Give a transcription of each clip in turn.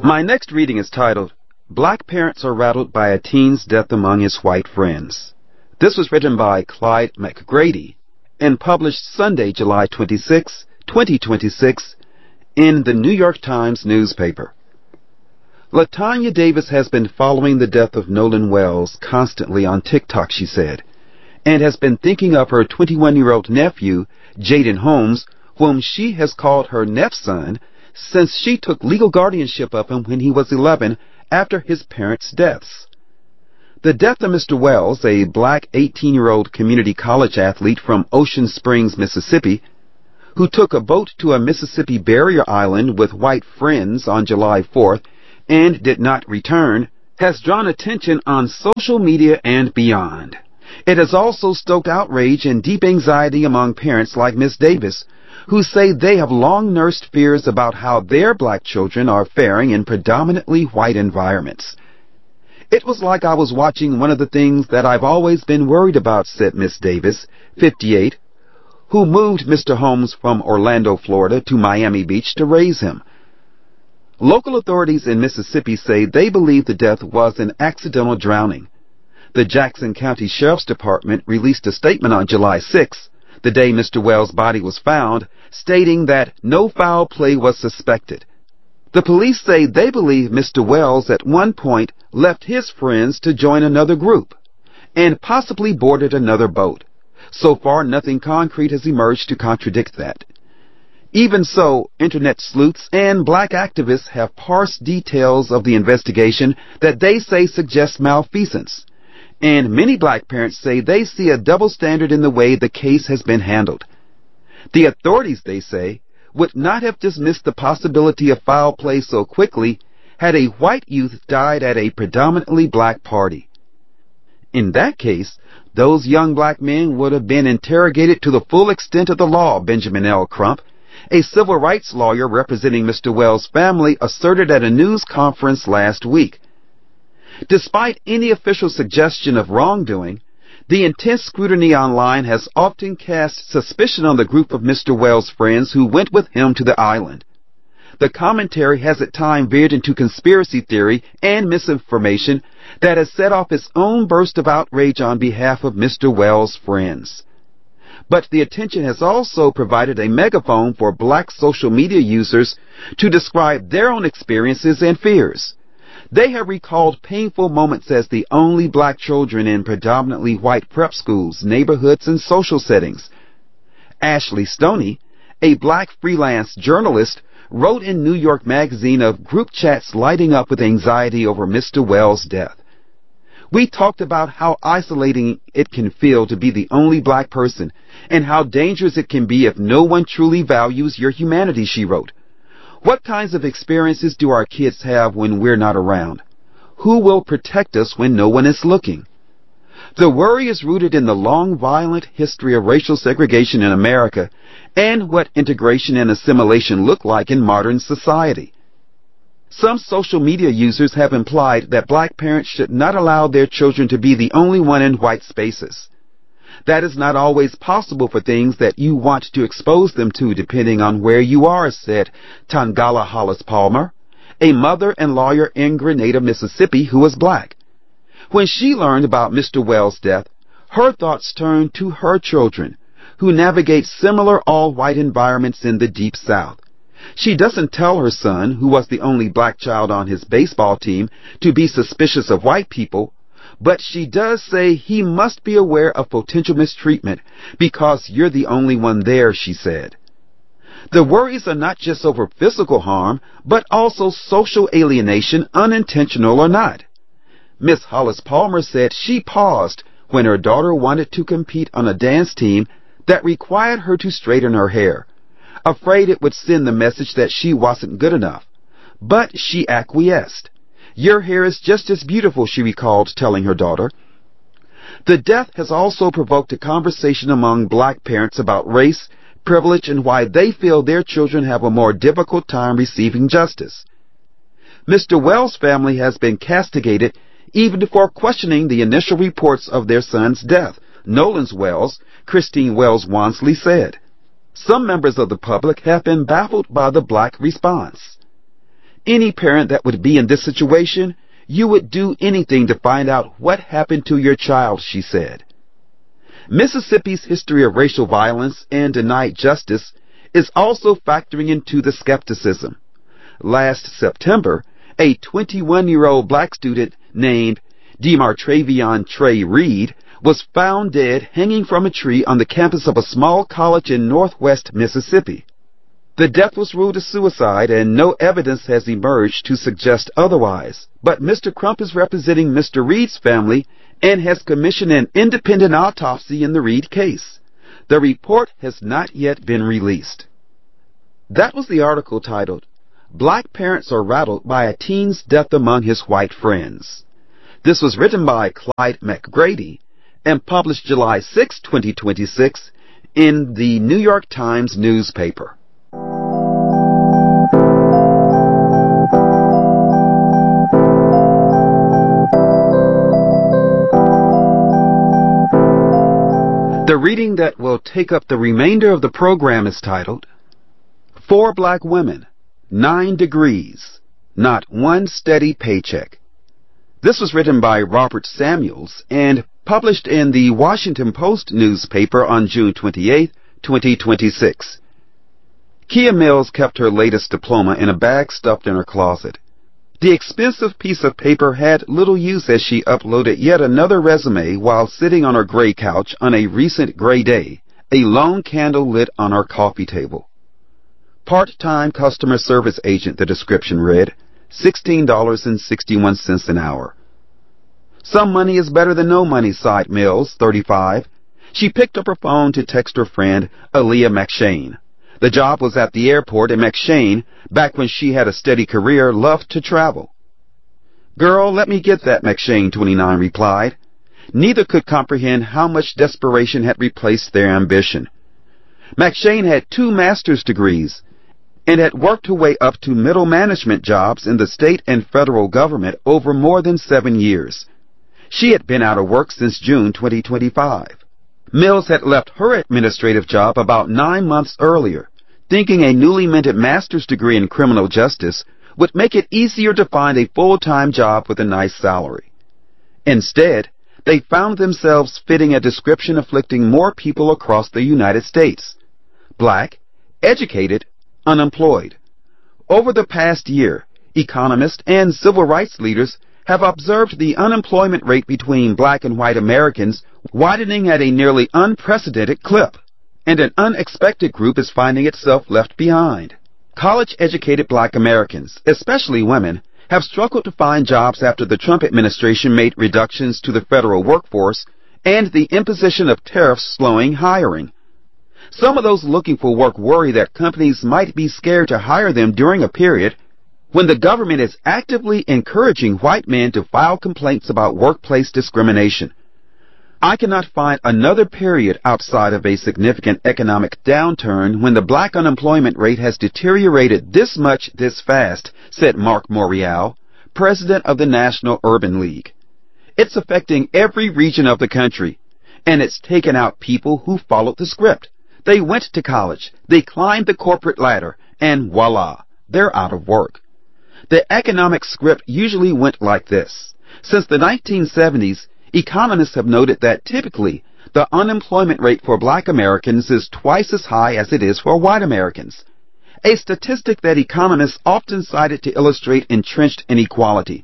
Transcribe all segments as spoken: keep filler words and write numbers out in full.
My next reading is titled, Black Parents Are Rattled by a Teen's Death Among His White Friends. This was written by Clyde McGrady and published Sunday, July twenty-sixth, twenty twenty-six, in the New York Times newspaper. LaTanya Davis has been following the death of Nolan Wells constantly on TikTok, she said, and has been thinking of her twenty-one-year-old nephew, Jaden Holmes, whom she has called her nepson, since she took legal guardianship of him when he was eleven after his parents' deaths. The death of Mister Wells, a black eighteen-year-old community college athlete from Ocean Springs, Mississippi, who took a boat to a Mississippi barrier island with white friends on July fourth and did not return, has drawn attention on social media and beyond. It has also stoked outrage and deep anxiety among parents like Miss Davis, who say they have long nursed fears about how their black children are faring in predominantly white environments. It was like I was watching one of the things that I've always been worried about, said Miss Davis, fifty-eight, who moved Mister Holmes from Orlando, Florida to Miami Beach to raise him. Local authorities in Mississippi say they believe the death was an accidental drowning. The Jackson County Sheriff's Department released a statement on July sixth, the day Mister Wells' body was found, stating that no foul play was suspected. The police say they believe Mister Wells at one point left his friends to join another group and possibly boarded another boat. So far, nothing concrete has emerged to contradict that. Even so, internet sleuths and black activists have parsed details of the investigation that they say suggest malfeasance. And many black parents say they see a double standard in the way the case has been handled. The authorities, they say, would not have dismissed the possibility of foul play so quickly had a white youth died at a predominantly black party. In that case, those young black men would have been interrogated to the full extent of the law, Benjamin L. Crump, a civil rights lawyer representing Mister Wells' family, asserted at a news conference last week. Despite any official suggestion of wrongdoing, the intense scrutiny online has often cast suspicion on the group of Mister Wells' friends who went with him to the island. The commentary has at times veered into conspiracy theory and misinformation that has set off its own burst of outrage on behalf of Mister Wells' friends. But the attention has also provided a megaphone for black social media users to describe their own experiences and fears. They have recalled painful moments as the only black children in predominantly white prep schools, neighborhoods, and social settings. Ashley Stoney, a black freelance journalist, wrote in New York Magazine of group chats lighting up with anxiety over Mister Wells' death. We talked about how isolating it can feel to be the only black person and how dangerous it can be if no one truly values your humanity, she wrote. What kinds of experiences do our kids have when we're not around? Who will protect us when no one is looking? The worry is rooted in the long, violent history of racial segregation in America and what integration and assimilation look like in modern society. Some social media users have implied that black parents should not allow their children to be the only one in white spaces. That is not always possible for things that you want to expose them to depending on where you are, said Tangala Hollis Palmer, a mother and lawyer in Grenada, Mississippi, who is black. When she learned about Mister Wells' death, her thoughts turned to her children, who navigate similar all-white environments in the Deep South. She doesn't tell her son, who was the only black child on his baseball team, to be suspicious of white people, but she does say he must be aware of potential mistreatment because you're the only one there, she said. The worries are not just over physical harm, but also social alienation, unintentional or not. Miss Hollis Palmer said she paused when her daughter wanted to compete on a dance team that required her to straighten her hair, afraid it would send the message that she wasn't good enough. But she acquiesced. Your hair is just as beautiful, she recalled telling her daughter. The death has also provoked a conversation among black parents about race, privilege, and why they feel their children have a more difficult time receiving justice. Mister Wells' family has been castigated even for questioning the initial reports of their son's death, Nolan's Wells, Christine Wells Wansley said. Some members of the public have been baffled by the black response. any parent that would be in this situation, you would do anything to find out what happened to your child, she said. Mississippi's history of racial violence and denied justice is also factoring into the skepticism. Last September, a twenty-one-year-old black student named Demartravion Trey Reed was found dead hanging from a tree on the campus of a small college in northwest Mississippi. The death was ruled a suicide, and no evidence has emerged to suggest otherwise. But Mister Crump is representing Mister Reed's family and has commissioned an independent autopsy in the Reed case. The report has not yet been released. That was the article titled, "Black Parents Are Rattled by a Teen's Death Among His White Friends." This was written by Clyde McGrady and published July sixth, twenty twenty-six in the New York Times newspaper. The reading that will take up the remainder of the program is titled, Four Black Women, Nine Degrees, Not One Steady Paycheck. This was written by Robert Samuels and published in the Washington Post newspaper on June twenty-eighth, twenty twenty-six. Kia Mills kept her latest diploma in a bag stuffed in her closet. The expensive piece of paper had little use as she uploaded yet another resume while sitting on her gray couch on a recent gray day, a lone candle lit on her coffee table. Part-time customer service agent, the description read, sixteen dollars and sixty-one cents an hour. Some money is better than no money, sighed Mills, thirty-five. She picked up her phone to text her friend, Aaliyah McShane. The job was at the airport, and McShane, back when she had a steady career, loved to travel. Girl, let me get that, McShane, twenty-nine, replied. Neither could comprehend how much desperation had replaced their ambition. McShane had two master's degrees and had worked her way up to middle management jobs in the state and federal government over more than seven years. She had been out of work since June twenty twenty-five. Mills had left her administrative job about nine months earlier, thinking a newly minted master's degree in criminal justice would make it easier to find a full-time job with a nice salary. Instead, they found themselves fitting a description afflicting more people across the United States. Black, educated, unemployed. Over the past year, economists and civil rights leaders have observed the unemployment rate between black and white Americans widening at a nearly unprecedented clip, and an unexpected group is finding itself left behind. College-educated black Americans, especially women, have struggled to find jobs after the Trump administration made reductions to the federal workforce and the imposition of tariffs slowing hiring. Some of those looking for work worry that companies might be scared to hire them during a period when the government is actively encouraging white men to file complaints about workplace discrimination. I cannot find another period outside of a significant economic downturn when the black unemployment rate has deteriorated this much this fast, said Mark Morial, president of the National Urban League. It's affecting every region of the country, and it's taken out people who followed the script. They went to college, they climbed the corporate ladder, and voila, they're out of work. The economic script usually went like this. Since the nineteen seventies, economists have noted that typically the unemployment rate for black Americans is twice as high as it is for white Americans, a statistic that economists often cited to illustrate entrenched inequality.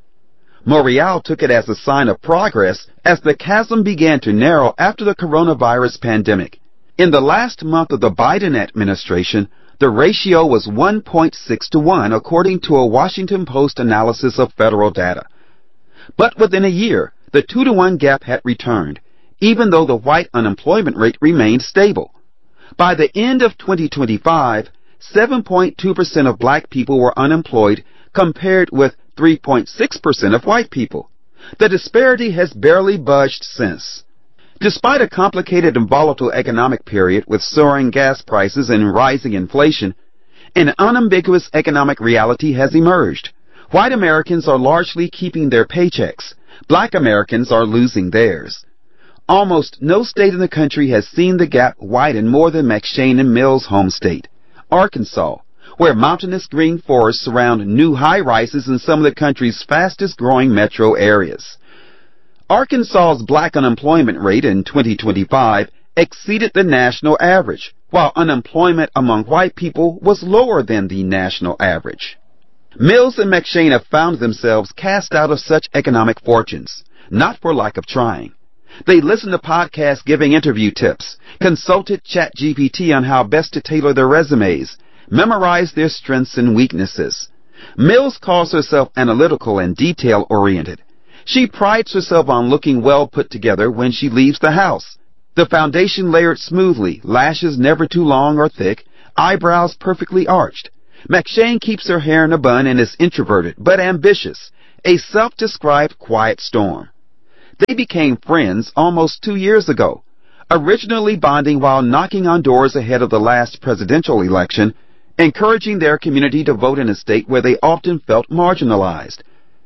Morial took it as a sign of progress as the chasm began to narrow after the coronavirus pandemic. In the last month of the Biden administration, the ratio was one point six to one, according to a Washington Post analysis of federal data. But within a year, the two to one gap had returned, even though the white unemployment rate remained stable. By the end of twenty twenty-five, seven point two percent of black people were unemployed, compared with three point six percent of white people. The disparity has barely budged since. Despite a complicated and volatile economic period with soaring gas prices and rising inflation, an unambiguous economic reality has emerged. White Americans are largely keeping their paychecks. Black Americans are losing theirs. Almost no state in the country has seen the gap widen more than McShane and Mills' home state, Arkansas, where mountainous green forests surround new high-rises in some of the country's fastest-growing metro areas. Arkansas's black unemployment rate in twenty twenty-five exceeded the national average, while unemployment among white people was lower than the national average. Mills and McShane have found themselves cast out of such economic fortunes, not for lack of trying. They listened to podcasts giving interview tips, consulted ChatGPT on how best to tailor their resumes, memorized their strengths and weaknesses. Mills calls herself analytical and detail-oriented. She prides herself on looking well put together when she leaves the house. The foundation layered smoothly, lashes never too long or thick, eyebrows perfectly arched. McShane keeps her hair in a bun and is introverted but ambitious, a self-described quiet storm. They became friends almost two years ago, originally bonding while knocking on doors ahead of the last presidential election, encouraging their community to vote in a state where they often felt marginalized.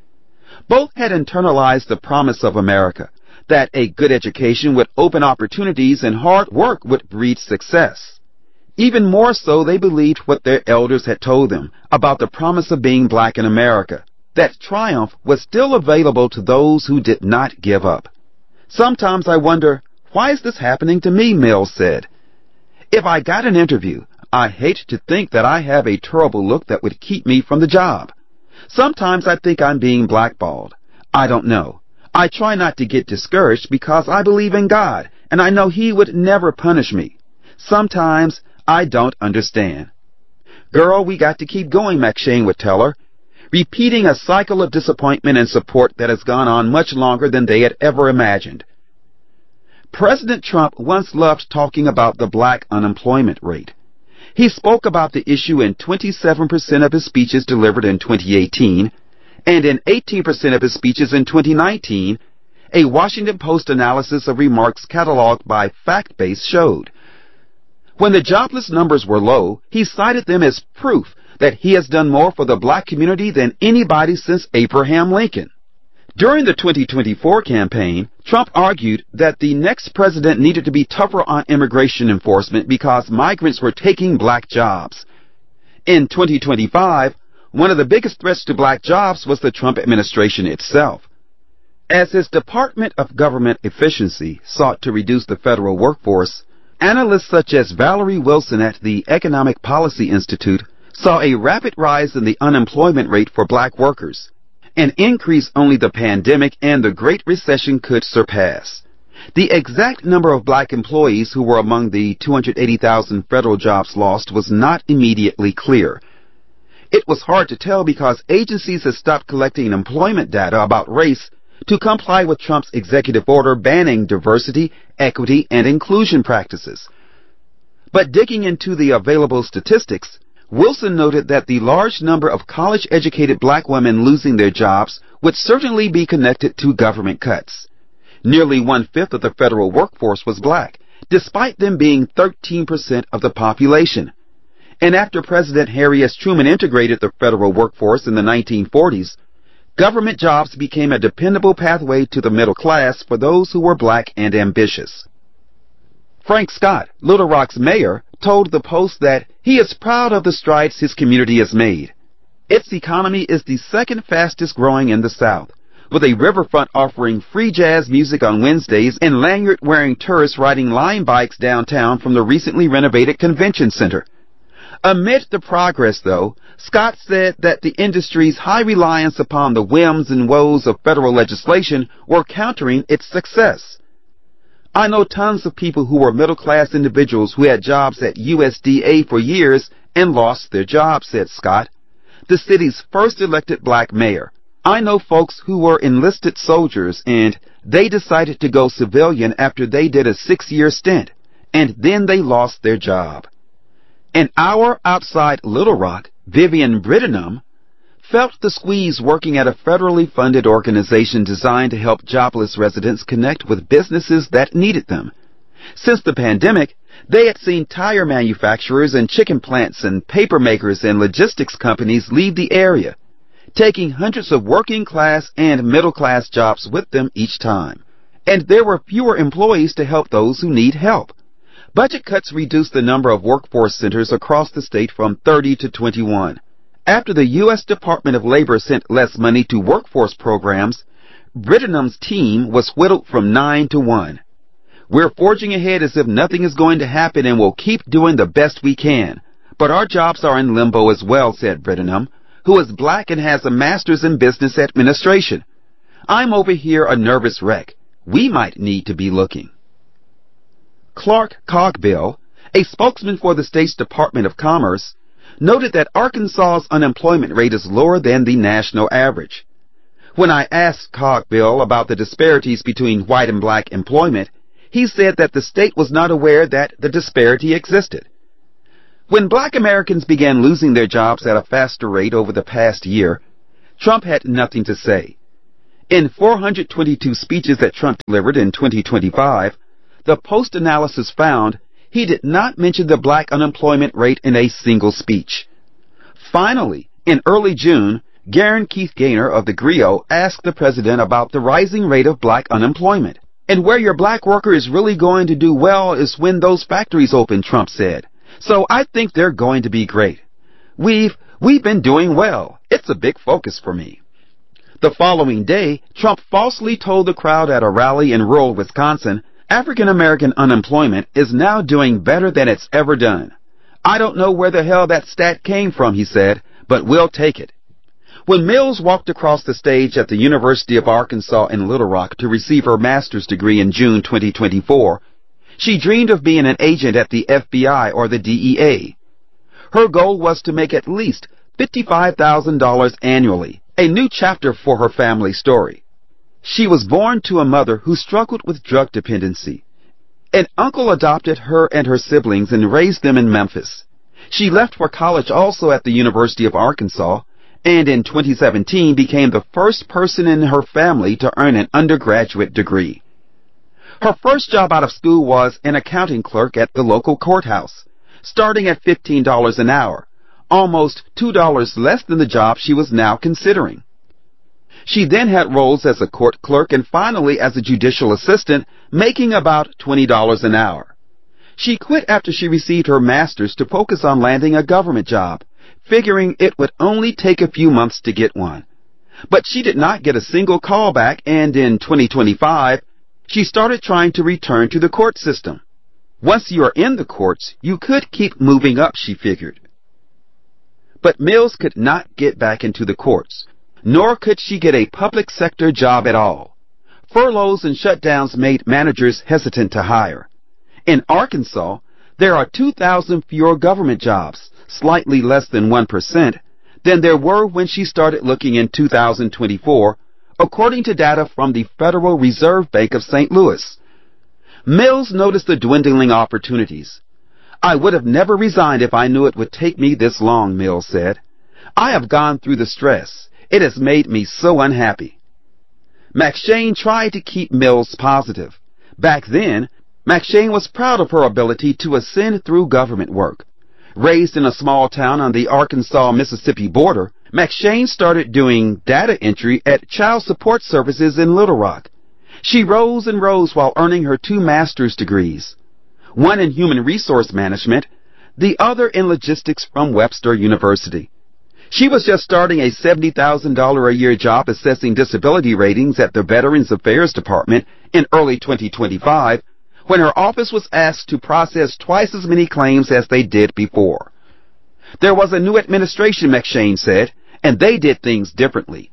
Both had internalized the promise of America, that a good education would open opportunities and hard work would breed success. Even more so, they believed what their elders had told them about the promise of being black in America, that triumph was still available to those who did not give up. Sometimes I wonder, why is this happening to me, Mills said. If I got an interview, I hate to think that I have a terrible look that would keep me from the job. Sometimes I think I'm being blackballed. I don't know. I try not to get discouraged because I believe in God, and I know He would never punish me. Sometimes I don't understand. Girl, we got to keep going, McShane would tell her, repeating a cycle of disappointment and support that has gone on much longer than they had ever imagined. President Trump once loved talking about the black unemployment rate. He spoke about the issue in twenty-seven percent of his speeches delivered in twenty eighteen, and in eighteen percent of his speeches in twenty nineteen, a Washington Post analysis of remarks cataloged by FactBase showed. When the jobless numbers were low, he cited them as proof that he has done more for the black community than anybody since Abraham Lincoln. During the twenty twenty-four campaign, Trump argued that the next president needed to be tougher on immigration enforcement because migrants were taking black jobs. In twenty twenty-five, one of the biggest threats to black jobs was the Trump administration itself. As his Department of Government Efficiency sought to reduce the federal workforce, analysts such as Valerie Wilson at the Economic Policy Institute saw a rapid rise in the unemployment rate for black workers, an increase only the pandemic and the Great Recession could surpass. The exact number of black employees who were among the two hundred eighty thousand federal jobs lost was not immediately clear. It was hard to tell because agencies had stopped collecting employment data about race to comply with Trump's executive order banning diversity, equity, and inclusion practices. But digging into the available statistics, Wilson noted that the large number of college-educated black women losing their jobs would certainly be connected to government cuts. Nearly one-fifth of the federal workforce was black, despite them being thirteen percent of the population. And after President Harry S. Truman integrated the federal workforce in the nineteen forties, government jobs became a dependable pathway to the middle class for those who were black and ambitious. Frank Scott, Little Rock's mayor, told the Post that he is proud of the strides his community has made. Its economy is the second fastest growing in the South, with a riverfront offering free jazz music on Wednesdays and lanyard-wearing tourists riding line bikes downtown from the recently renovated convention center. Amid the progress, though, Scott said that the industry's high reliance upon the whims and woes of federal legislation were countering its success. I know tons of people who were middle-class individuals who had jobs at U S D A for years and lost their jobs, said Scott, the city's first elected black mayor. I know folks who were enlisted soldiers and they decided to go civilian after they did a six-year stint, and then they lost their job. An hour outside Little Rock, Vivian Brittenham felt the squeeze working at a federally funded organization designed to help jobless residents connect with businesses that needed them. Since the pandemic, they had seen tire manufacturers and chicken plants and paper makers and logistics companies leave the area, taking hundreds of working-class and middle-class jobs with them each time. And there were fewer employees to help those who need help. Budget cuts reduced the number of workforce centers across the state from thirty to twenty-one. After the U S Department of Labor sent less money to workforce programs, Brittenham's team was whittled from nine to one. We're forging ahead as if nothing is going to happen and we'll keep doing the best we can. But our jobs are in limbo as well, said Brittenham, who is black and has a master's in business administration. I'm over here a nervous wreck. We might need to be looking. Clark Cogbill, a spokesman for the state's Department of Commerce, noted that Arkansas's unemployment rate is lower than the national average. When I asked Cogbill about the disparities between white and black employment, he said that the state was not aware that the disparity existed. When black Americans began losing their jobs at a faster rate over the past year, Trump had nothing to say. In four hundred twenty-two speeches that Trump delivered in twenty twenty-five, the Post analysis found he did not mention the black unemployment rate in a single speech. Finally, in early June, Garen Keith Gaynor of the Grio asked the president about the rising rate of black unemployment. And where your black worker is really going to do well is when those factories open, Trump said. So I think they're going to be great. We've, we've been doing well. It's a big focus for me. The following day, Trump falsely told the crowd at a rally in rural Wisconsin, African American unemployment is now doing better than it's ever done. I don't know where the hell that stat came from, he said, but we'll take it. When Mills walked across the stage at the University of Arkansas in Little Rock to receive her master's degree in June twenty twenty-four, she dreamed of being an agent at the F B I or the D E A. Her goal was to make at least fifty-five thousand dollars annually, a new chapter for her family story. She was born to a mother who struggled with drug dependency. An uncle adopted her and her siblings and raised them in Memphis. She left for college also at the University of Arkansas, and in twenty seventeen became the first person in her family to earn an undergraduate degree. Her first job out of school was an accounting clerk at the local courthouse, starting at fifteen dollars an hour, almost two dollars less than the job she was now considering. She then had roles as a court clerk and finally as a judicial assistant, making about twenty dollars an hour. She quit after she received her master's to focus on landing a government job, figuring it would only take a few months to get one. But she did not get a single call back, and in twenty twenty-five, she started trying to return to the court system. Once you are in the courts, you could keep moving up, she figured. But Mills could not get back into the courts, nor could she get a public sector job at all. Furloughs and shutdowns made managers hesitant to hire. In Arkansas, there are two thousand fewer government jobs, slightly less than one percent, than there were when she started looking in two thousand twenty-four, according to data from the Federal Reserve Bank of Saint Louis. Mills noticed the dwindling opportunities. I would have never resigned if I knew it would take me this long, Mills said. I have gone through the stress. It has made me so unhappy. McShane tried to keep Mills positive. Back then, McShane was proud of her ability to ascend through government work. Raised in a small town on the Arkansas-Mississippi border, McShane started doing data entry at Child Support Services in Little Rock. She rose and rose while earning her two master's degrees, one in human resource management, the other in logistics from Webster University. She was just starting a seventy thousand dollars a year job assessing disability ratings at the Veterans Affairs Department in early twenty twenty-five, when her office was asked to process twice as many claims as they did before. There was a new administration, McShane said, and they did things differently.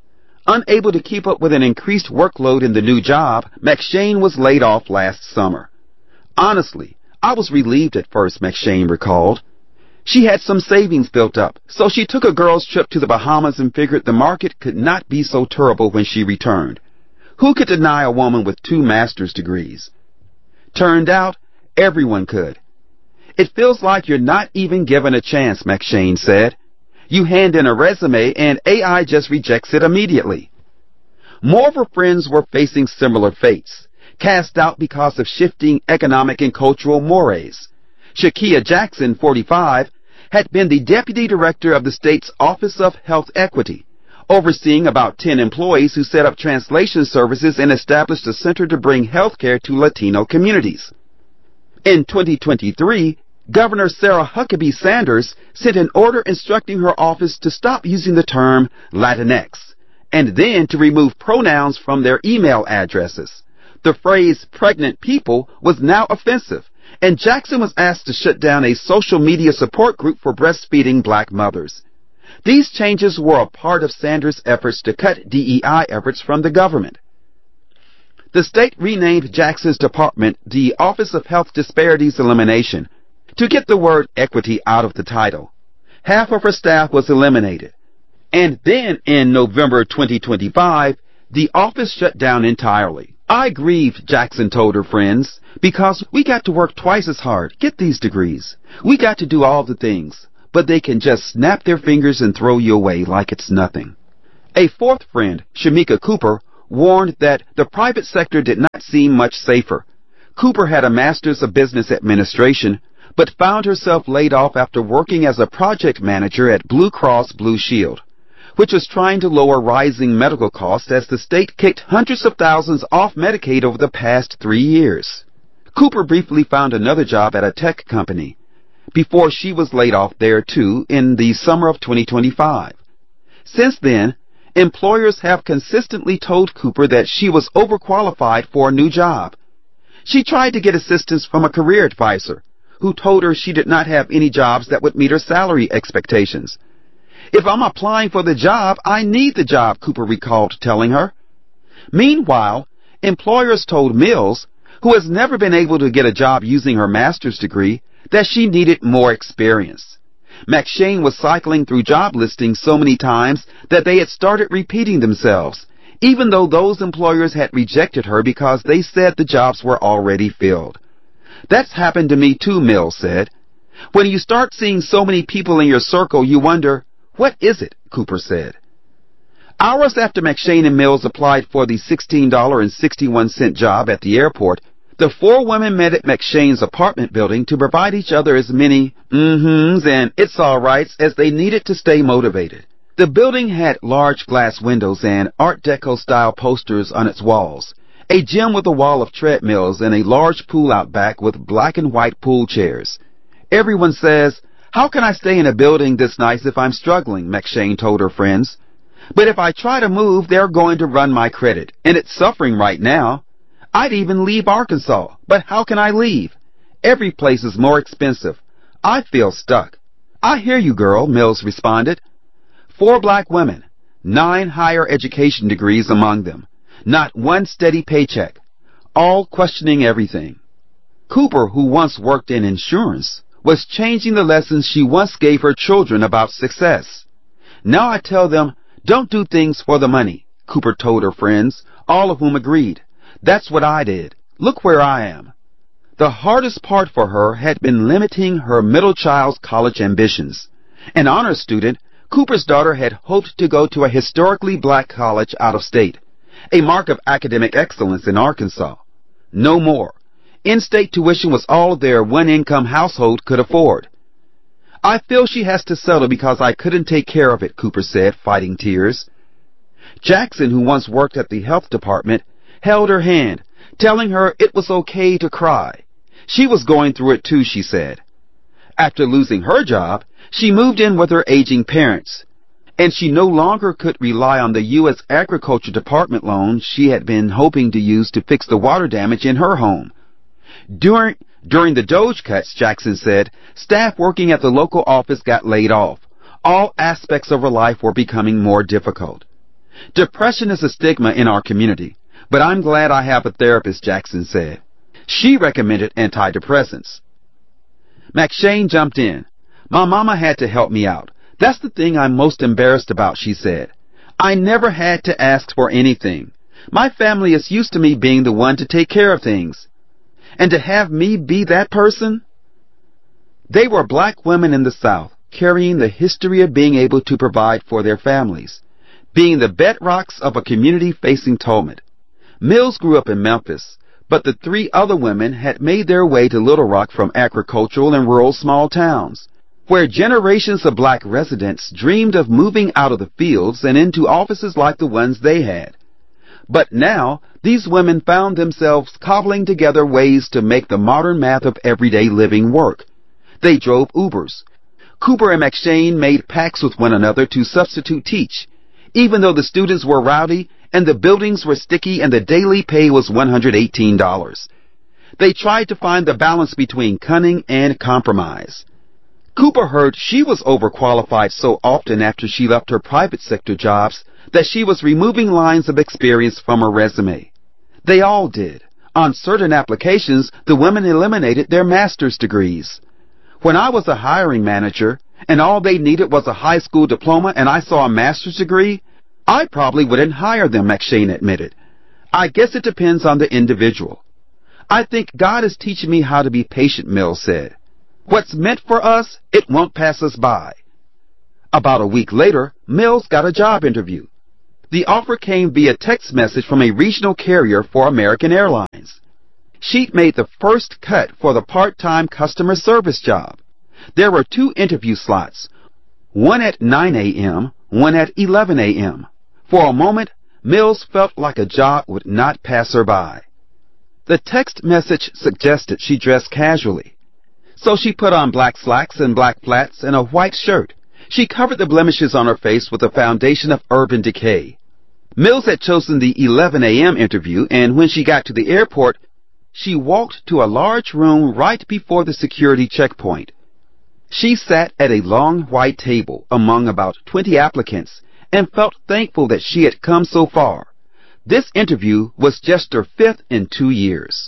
Unable to keep up with an increased workload in the new job, McShane was laid off last summer. Honestly, I was relieved at first, McShane recalled. She had some savings built up, so she took a girl's trip to the Bahamas and figured the market could not be so terrible when she returned. Who could deny a woman with two master's degrees? Turned out, everyone could. It feels like you're not even given a chance, McShane said. You hand in a resume and A I just rejects it immediately. More of her friends were facing similar fates, cast out because of shifting economic and cultural mores. Shakia Jackson, forty-five, had been the deputy director of the state's Office of Health Equity, overseeing about ten employees who set up translation services and established a center to bring health care to Latino communities. In twenty twenty-three, Governor Sarah Huckabee Sanders sent an order instructing her office to stop using the term Latinx and then to remove pronouns from their email addresses. The phrase pregnant people was now offensive, and Jackson was asked to shut down a social media support group for breastfeeding black mothers. These changes were a part of Sanders' efforts to cut D E I efforts from the government. The state renamed Jackson's department the Office of Health Disparities Elimination to get the word equity out of the title. Half of her staff was eliminated. And then in November twenty twenty-five, the office shut down entirely. I grieved, Jackson told her friends, because we got to work twice as hard, get these degrees. We got to do all the things, but they can just snap their fingers and throw you away like it's nothing. A fourth friend, Shamika Cooper, warned that the private sector did not seem much safer. Cooper had a master's of business administration, but found herself laid off after working as a project manager at Blue Cross Blue Shield, which was trying to lower rising medical costs as the state kicked hundreds of thousands off Medicaid over the past three years. Cooper briefly found another job at a tech company before she was laid off there too in the summer of twenty twenty-five. Since then, employers have consistently told Cooper that she was overqualified for a new job. She tried to get assistance from a career advisor, who told her she did not have any jobs that would meet her salary expectations. If I'm applying for the job, I need the job, Cooper recalled telling her. Meanwhile, employers told Mills, who has never been able to get a job using her master's degree, that she needed more experience. McShane was cycling through job listings so many times that they had started repeating themselves, even though those employers had rejected her because they said the jobs were already filled. That's happened to me too, Mills said. When you start seeing so many people in your circle, you wonder, what is it? Cooper said. Hours after McShane and Mills applied for the sixteen dollars and sixty-one cents job at the airport, the four women met at McShane's apartment building to provide each other as many mm-hms and it's all rights as they needed to stay motivated. The building had large glass windows and Art Deco style posters on its walls, a gym with a wall of treadmills and a large pool out back with black and white pool chairs. Everyone says, how can I stay in a building this nice if I'm struggling, McShane told her friends. But if I try to move, they're going to run my credit, and it's suffering right now. I'd even leave Arkansas, but how can I leave? Every place is more expensive. I feel stuck. I hear you, girl, Mills responded. Four black women, nine higher education degrees among them, not one steady paycheck, all questioning everything. Cooper, who once worked in insurance, was changing the lessons she once gave her children about success. Now I tell them, don't do things for the money, Cooper told her friends, all of whom agreed. That's what I did. Look where I am. The hardest part for her had been limiting her middle child's college ambitions. An honors student, Cooper's daughter had hoped to go to a historically black college out of state, a mark of academic excellence in Arkansas. No more. In-state tuition was all their one-income household could afford. I feel she has to settle because I couldn't take care of it, Cooper said, fighting tears. Jackson, who once worked at the health department, held her hand, telling her it was okay to cry. She was going through it too, she said. After losing her job, she moved in with her aging parents, and she no longer could rely on the U S Agriculture Department loan she had been hoping to use to fix the water damage in her home. During, during the Doge cuts, Jackson said, staff working at the local office got laid off. All aspects of her life were becoming more difficult. Depression is a stigma in our community, but I'm glad I have a therapist, Jackson said. She recommended antidepressants. McShane jumped in. My mama had to help me out. That's the thing I'm most embarrassed about, she said. I never had to ask for anything. My family is used to me being the one to take care of things. And to have me be that person? They were black women in the South, carrying the history of being able to provide for their families, being the bedrocks of a community facing tumult. Mills grew up in Memphis, but the three other women had made their way to Little Rock from agricultural and rural small towns, where generations of black residents dreamed of moving out of the fields and into offices like the ones they had. But now, these women found themselves cobbling together ways to make the modern math of everyday living work. They drove Ubers. Cooper and McShane made pacts with one another to substitute teach, even though the students were rowdy and the buildings were sticky and the daily pay was one hundred eighteen dollars. They tried to find the balance between cunning and compromise. Cooper heard she was overqualified so often after she left her private sector jobs that she was removing lines of experience from her resume. They all did. On certain applications, the women eliminated their master's degrees. When I was a hiring manager and all they needed was a high school diploma and I saw a master's degree, I probably wouldn't hire them, McShane admitted. I guess it depends on the individual. I think God is teaching me how to be patient, Mills said. What's meant for us, it won't pass us by. About a week later, Mills got a job interview. The offer came via text message from a regional carrier for American Airlines. She'd made the first cut for the part-time customer service job. There were two interview slots, one at nine a.m., one at eleven a.m. For a moment, Mills felt like a job would not pass her by. The text message suggested she dress casually. So she put on black slacks and black flats and a white shirt. She covered the blemishes on her face with a foundation of Urban Decay. Mills had chosen the eleven a.m. interview, and when she got to the airport, she walked to a large room right before the security checkpoint. She sat at a long white table among about twenty applicants and felt thankful that she had come so far. This interview was just her fifth in two years.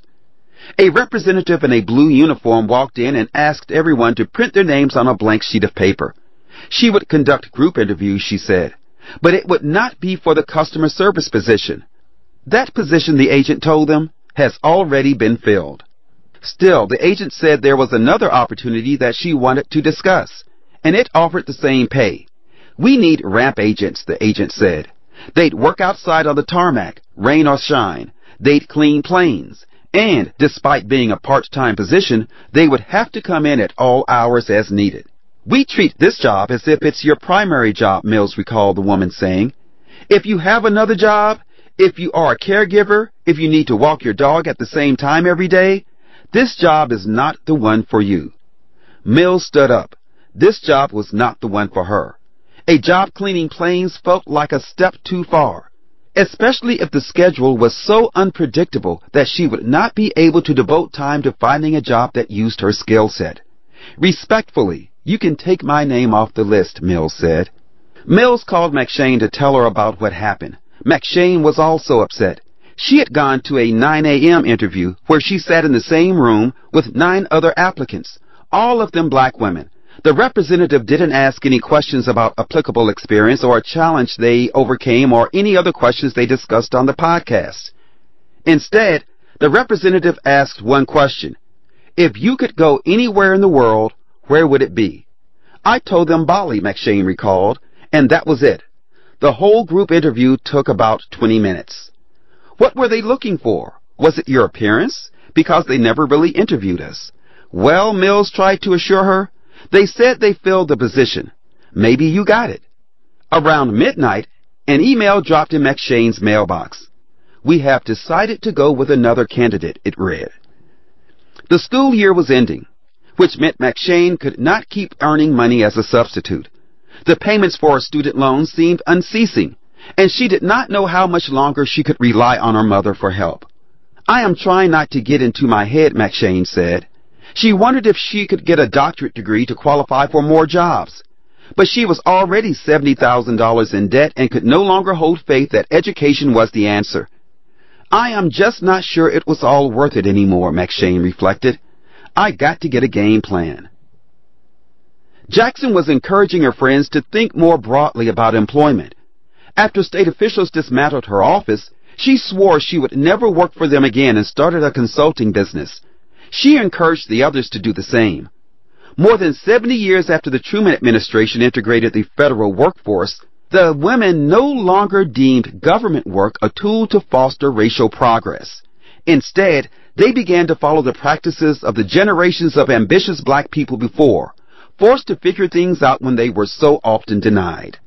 A representative in a blue uniform walked in and asked everyone to print their names on a blank sheet of paper. She would conduct group interviews, she said, but it would not be for the customer service position. That position, the agent told them, has already been filled. Still, the agent said there was another opportunity that she wanted to discuss, and it offered the same pay. We need ramp agents, the agent said. They'd work outside on the tarmac, rain or shine. They'd clean planes. And, despite being a part-time position, they would have to come in at all hours as needed. We treat this job as if it's your primary job, Mills recalled the woman saying. If you have another job, if you are a caregiver, if you need to walk your dog at the same time every day, this job is not the one for you. Mills stood up. This job was not the one for her. A job cleaning planes felt like a step too far, especially if the schedule was so unpredictable that she would not be able to devote time to finding a job that used her skill set. Respectfully, you can take my name off the list, Mills said. Mills called McShane to tell her about what happened. McShane was also upset. She had gone to a nine a.m. interview where she sat in the same room with nine other applicants, all of them black women. The representative didn't ask any questions about applicable experience or a challenge they overcame or any other questions they discussed on the podcast. Instead, the representative asked one question. If you could go anywhere in the world, where would it be? I told them Bali, McShane recalled, and that was it. The whole group interview took about twenty minutes. What were they looking for? Was it your appearance? Because they never really interviewed us. Well, Mills tried to assure her, they said they filled the position. Maybe you got it. Around midnight, an email dropped in McShane's mailbox. We have decided to go with another candidate, it read. The school year was ending, which meant McShane could not keep earning money as a substitute. The payments for her student loans seemed unceasing, and she did not know how much longer she could rely on her mother for help. I am trying not to get into my head, McShane said. She wondered if she could get a doctorate degree to qualify for more jobs. But she was already seventy thousand dollars in debt and could no longer hold faith that education was the answer. I am just not sure it was all worth it anymore, McShane reflected. I got to get a game plan. Jackson was encouraging her friends to think more broadly about employment. After state officials dismantled her office, she swore she would never work for them again and started a consulting business. She encouraged the others to do the same. More than seventy years after the Truman administration integrated the federal workforce, the women no longer deemed government work a tool to foster racial progress. Instead, they began to follow the practices of the generations of ambitious black people before, forced to figure things out when they were so often denied.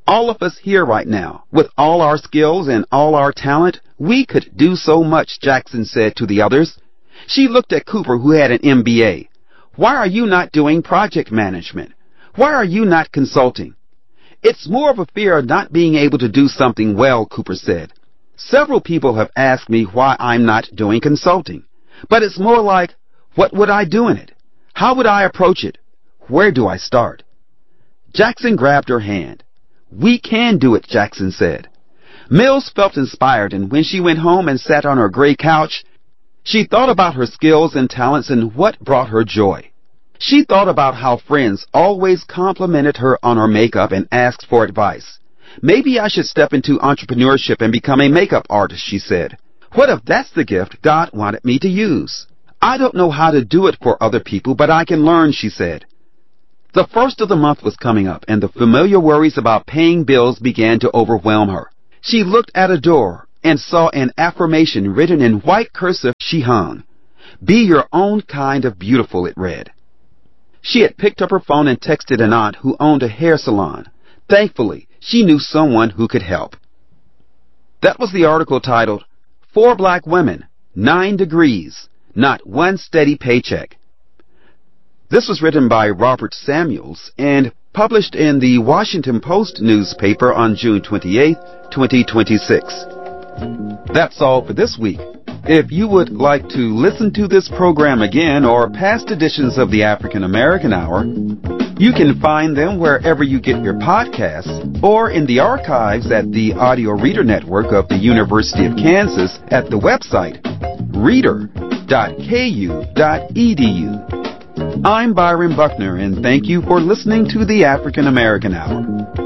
All of us here right now, with all our skills and all our talent, we could do so much, Jackson said to the others. She looked at Cooper, who had an M B A. Why are you not doing project management? Why are you not consulting? It's more of a fear of not being able to do something well, Cooper said. Several people have asked me why I'm not doing consulting. But it's more like, what would I do in it? How would I approach it? Where do I start? Jackson grabbed her hand. We can do it, Jackson said. Mills felt inspired, and when she went home and sat on her gray couch, she thought about her skills and talents and what brought her joy. She thought about how friends always complimented her on her makeup and asked for advice. Maybe I should step into entrepreneurship and become a makeup artist, she said. What if that's the gift God wanted me to use? I don't know how to do it for other people, but I can learn, she said. The first of the month was coming up, and the familiar worries about paying bills began to overwhelm her. She looked at a door and saw an affirmation written in white cursive she hung. Be your own kind of beautiful, it read. She had picked up her phone and texted an aunt who owned a hair salon. Thankfully, she knew someone who could help. That was the article titled, Four Black Women, Nine Degrees, Not One Steady Paycheck. This was written by Robert Samuels and published in the Washington Post newspaper on June twenty-eighth, twenty twenty-six. That's all for this week. If you would like to listen to this program again or past editions of the African American Hour, you can find them wherever you get your podcasts or in the archives at the Audio Reader Network of the University of Kansas at the website reader dot k u dot e d u. I'm Byron Buckner, and thank you for listening to the African American Hour.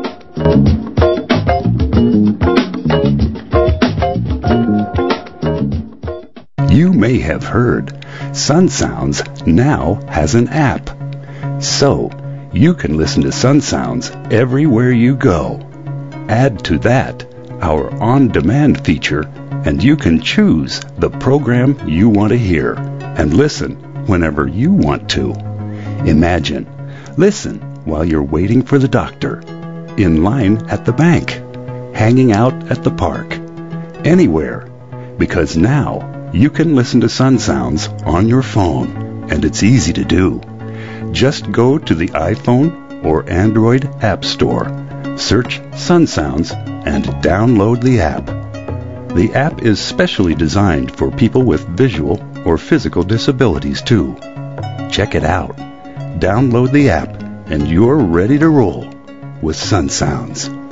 You may have heard Sun Sounds now has an app. So, you can listen to Sun Sounds everywhere you go. Add to that our on-demand feature, and you can choose the program you want to hear and listen whenever you want to. Imagine, listen while you're waiting for the doctor, in line at the bank, hanging out at the park, anywhere, because now you can listen to Sun Sounds on your phone, and it's easy to do. Just go to the iPhone or Android App Store, search Sun Sounds, and download the app. The app is specially designed for people with visual or physical disabilities too. Check it out. Download the app, and you're ready to roll with Sun Sounds.